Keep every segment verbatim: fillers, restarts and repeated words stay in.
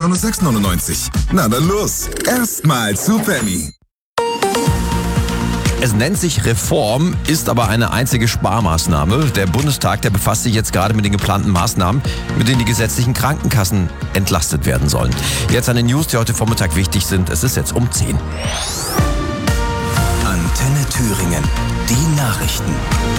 nur sechs neunundneunzig. Na dann los, erstmal zu Penny. Es nennt sich Reform, ist aber eine einzige Sparmaßnahme. Der Bundestag, der befasst sich jetzt gerade mit den geplanten Maßnahmen, mit denen die gesetzlichen Krankenkassen entlastet werden sollen. Jetzt an den News, die heute Vormittag wichtig sind. Es ist jetzt um zehn. Antenne Thüringen, die Nachrichten.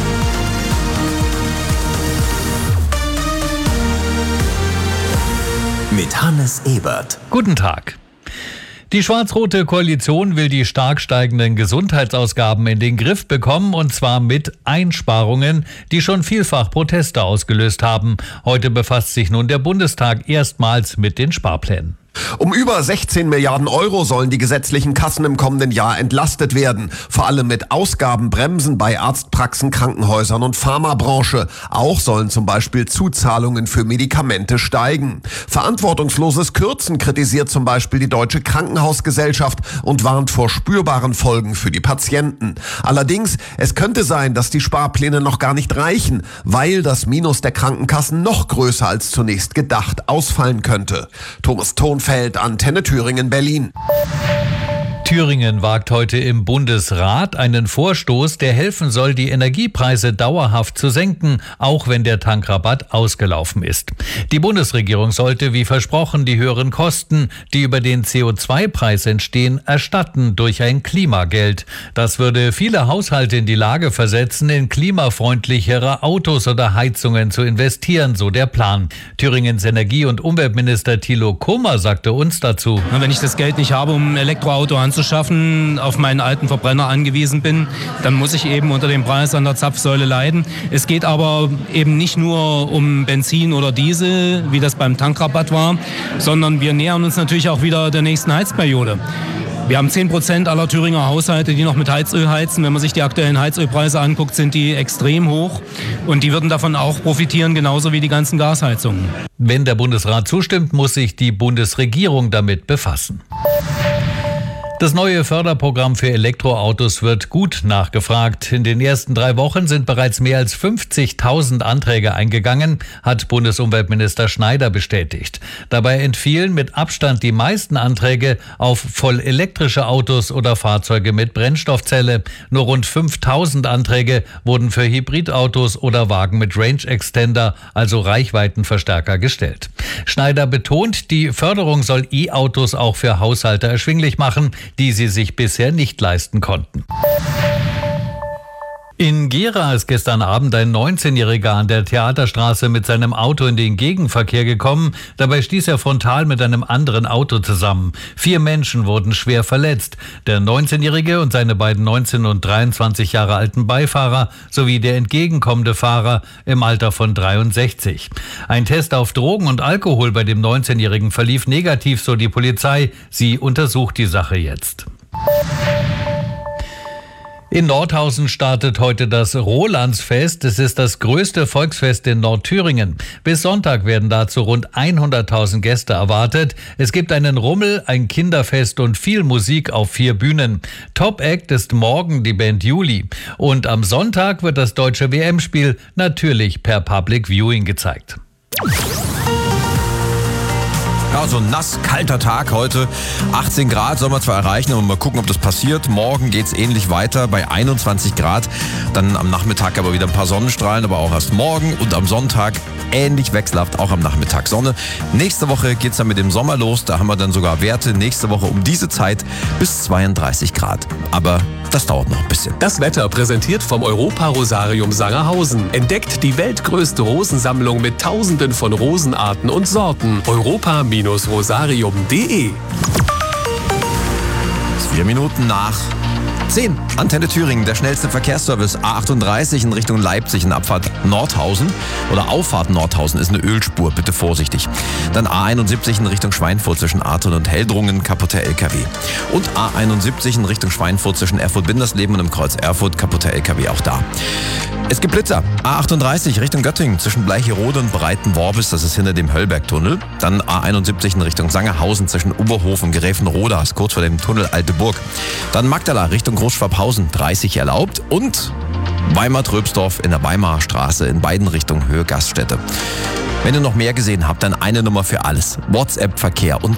Mit Hannes Ebert. Guten Tag. Die schwarz-rote Koalition will die stark steigenden Gesundheitsausgaben in den Griff bekommen, und zwar mit Einsparungen, die schon vielfach Proteste ausgelöst haben. Heute befasst sich nun der Bundestag erstmals mit den Sparplänen. Um über sechzehn Milliarden Euro sollen die gesetzlichen Kassen im kommenden Jahr entlastet werden. Vor allem mit Ausgabenbremsen bei Arztpraxen, Krankenhäusern und Pharmabranche. Auch sollen zum Beispiel Zuzahlungen für Medikamente steigen. Verantwortungsloses Kürzen kritisiert zum Beispiel die Deutsche Krankenhausgesellschaft und warnt vor spürbaren Folgen für die Patienten. Allerdings, es könnte sein, dass die Sparpläne noch gar nicht reichen, weil das Minus der Krankenkassen noch größer als zunächst gedacht ausfallen könnte. Thomas Thon Feld, Antenne Thüringen, Berlin. Thüringen wagt heute im Bundesrat einen Vorstoß, der helfen soll, die Energiepreise dauerhaft zu senken, auch wenn der Tankrabatt ausgelaufen ist. Die Bundesregierung sollte, wie versprochen, die höheren Kosten, die über den C O zwei Preis entstehen, erstatten durch ein Klimageld. Das würde viele Haushalte in die Lage versetzen, in klimafreundlichere Autos oder Heizungen zu investieren, so der Plan. Thüringens Energie- und Umweltminister Thilo Kummer sagte uns dazu: Wenn ich das Geld nicht habe, um ein Elektroauto anzuschaffen, auf meinen alten Verbrenner angewiesen bin, dann muss ich eben unter dem Preis an der Zapfsäule leiden. Es geht aber eben nicht nur um Benzin oder Diesel, wie das beim Tankrabatt war, sondern wir nähern uns natürlich auch wieder der nächsten Heizperiode. Wir haben zehn Prozent aller Thüringer Haushalte, die noch mit Heizöl heizen. Wenn man sich die aktuellen Heizölpreise anguckt, sind die extrem hoch. Und die würden davon auch profitieren, genauso wie die ganzen Gasheizungen. Wenn der Bundesrat zustimmt, muss sich die Bundesregierung damit befassen. Das neue Förderprogramm für Elektroautos wird gut nachgefragt. In den ersten drei Wochen sind bereits mehr als fünfzigtausend Anträge eingegangen, hat Bundesumweltminister Schneider bestätigt. Dabei entfielen mit Abstand die meisten Anträge auf voll elektrische Autos oder Fahrzeuge mit Brennstoffzelle. Nur rund fünftausend Anträge wurden für Hybridautos oder Wagen mit Range Extender, also Reichweitenverstärker, gestellt. Schneider betont, die Förderung soll E-Autos auch für Haushalte erschwinglich machen, die sie sich bisher nicht leisten konnten. In Gera ist gestern Abend ein neunzehnjähriger an der Theaterstraße mit seinem Auto in den Gegenverkehr gekommen. Dabei stieß er frontal mit einem anderen Auto zusammen. Vier Menschen wurden schwer verletzt. Der neunzehnjährige und seine beiden neunzehn und dreiundzwanzig Jahre alten Beifahrer sowie der entgegenkommende Fahrer im Alter von dreiundsechzig. Ein Test auf Drogen und Alkohol bei dem neunzehnjährigen verlief negativ, so die Polizei. Sie untersucht die Sache jetzt. In Nordhausen startet heute das Rolandsfest. Es ist das größte Volksfest in Nordthüringen. Bis Sonntag werden dazu rund hunderttausend Gäste erwartet. Es gibt einen Rummel, ein Kinderfest und viel Musik auf vier Bühnen. Top-Act ist morgen die Band Juli. Und am Sonntag wird das deutsche W M-Spiel natürlich per Public Viewing gezeigt. Ja, so ein nass, kalter Tag heute. achtzehn Grad soll man zwar erreichen, aber mal gucken, ob das passiert. Morgen geht's ähnlich weiter bei einundzwanzig Grad. Dann am Nachmittag aber wieder ein paar Sonnenstrahlen, aber auch erst morgen. Und am Sonntag ähnlich wechselhaft, auch am Nachmittag Sonne. Nächste Woche geht's dann mit dem Sommer los. Da haben wir dann sogar Werte nächste Woche um diese Zeit bis zweiunddreißig Grad. Aber das dauert noch ein bisschen. Das Wetter präsentiert vom Europa-Rosarium Sangerhausen. Entdeckt die weltgrößte Rosensammlung mit Tausenden von Rosenarten und Sorten. Europa Rosarium punkt de. Vier Minuten nach zehn. Antenne Thüringen, der schnellste Verkehrsservice A achtunddreißig in Richtung Leipzig in Abfahrt Nordhausen oder Auffahrt Nordhausen ist eine Ölspur, bitte vorsichtig. Dann A einundsiebzig in Richtung Schweinfurt zwischen Arton und Heldrungen, kaputter L K W. Und A einundsiebzig in Richtung Schweinfurt zwischen Erfurt-Bindersleben und im Kreuz Erfurt, kaputter L K W auch da. Es gibt Blitzer. A achtunddreißig Richtung Göttingen zwischen Bleicherode und Breitenworbis, das ist hinter dem Höllbergtunnel. Dann A einundsiebzig in Richtung Sangerhausen zwischen Oberhof und Gräfenroda, das ist kurz vor dem Tunnel Alte Burg. Dann Magdala Richtung Großschwabhausen, dreißig erlaubt. Und Weimar-Tröbsdorf in der Weimarer Straße in beiden Richtungen Höhe Gaststätte. Wenn ihr noch mehr gesehen habt, dann eine Nummer für alles. WhatsApp-Verkehr und